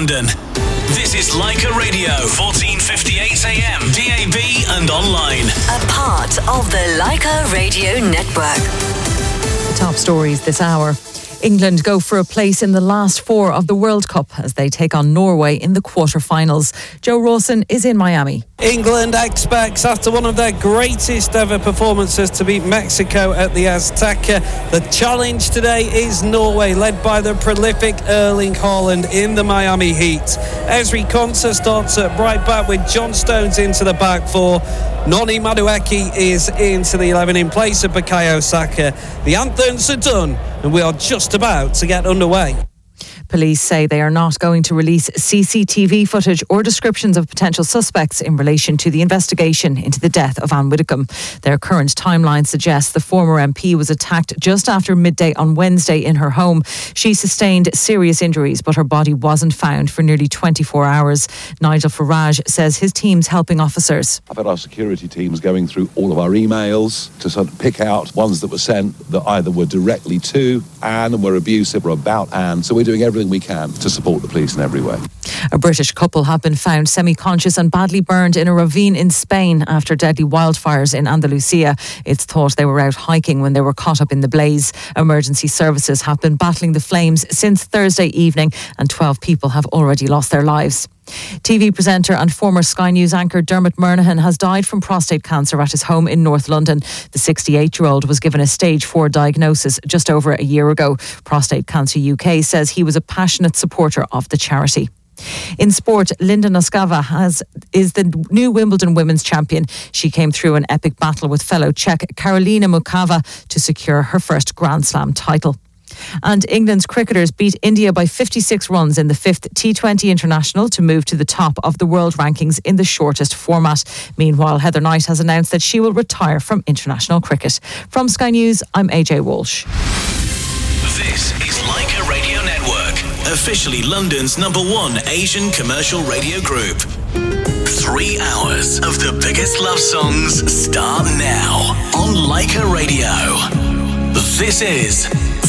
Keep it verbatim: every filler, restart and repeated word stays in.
London. This is Leica Radio, fourteen fifty-eight A M, D A B and online. A part of the Leica Radio Network. The top stories this hour. England go for a place in the last four of the World Cup as they take on Norway in the quarter-finals. Joe Rawson is in Miami. England expects, after one of their greatest ever performances, to beat Mexico at the Azteca. The challenge today is Norway, led by the prolific Erling Haaland in the Miami Heat. Ezri Konsa starts at right back with John Stones into the back four. Noni Madueke is into the eleven in place of Bukayo Saka. The anthems are done and we are just about to get underway. Police say they are not going to release C C T V footage or descriptions of potential suspects in relation to the investigation into the death of Anne Widdecombe. Their current timeline suggests the former M P was attacked just after midday on Wednesday in her home. She sustained serious injuries, but her body wasn't found for nearly twenty-four hours. Nigel Farage says his team's helping officers. I've had our security teams going through all of our emails to sort of pick out ones that were sent that either were directly to Anne and were abusive or about Anne. So we're doing everything we can to support the police in every way. A British couple have been found semi-conscious and badly burned in a ravine in Spain after deadly wildfires in Andalusia. It's thought they were out hiking when they were caught up in the blaze. Emergency services have been battling the flames since Thursday evening and twelve people have already lost their lives. T V presenter and former Sky News anchor Dermot Murnaghan has died from prostate cancer at his home in North London. The sixty-eight-year-old was given a stage four diagnosis just over a year ago. Prostate Cancer U K says he was a passionate supporter of the charity. In sport, Linda Noskova has, is the new Wimbledon women's champion. She came through an epic battle with fellow Czech Karolina Mukava to secure her first Grand Slam title. And England's cricketers beat India by fifty-six runs in the fifth T twenty International to move to the top of the world rankings in the shortest format. Meanwhile, Heather Knight has announced that she will retire from international cricket. From Sky News, I'm A J Walsh. This is Leica Radio Network, officially London's number one Asian commercial radio group. Three hours of the biggest love songs start now on Leica Radio. This is